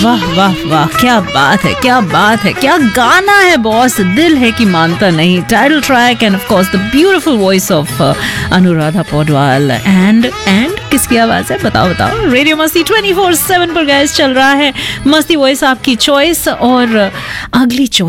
वाह वाह वाह, क्या बात है, क्या बात है, क्या गाना है बॉस, दिल है कि मानता नहीं. Title track end of course the beautiful voice of Anuradha Paudwal and किसकी आवाज है बताओ. रेडियो मस्ती 24/7 पर गाइस चल रहा है. मस्ती वॉइस आपकी चॉइस और अगली चॉइस